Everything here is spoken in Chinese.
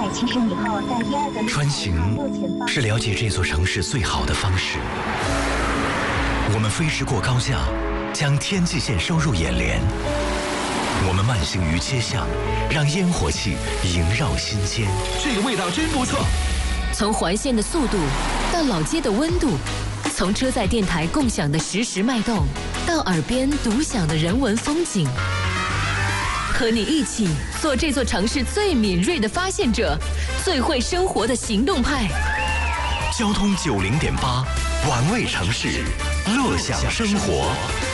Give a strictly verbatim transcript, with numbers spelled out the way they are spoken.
七十米后，在第二个穿行是了解这座城市最好的方式。我们飞驰过高架，将天际线收入眼帘。我们慢行于街巷，让烟火气萦绕心间。 这个味道真不错。 从环线的速度到老街的温度，从车载电台共享的实时脉动，到耳边独享的人文风景。和你一起做这座城市最敏锐的发现者，最会生活的行动派。 交通九零点八，玩味城市，乐享生活。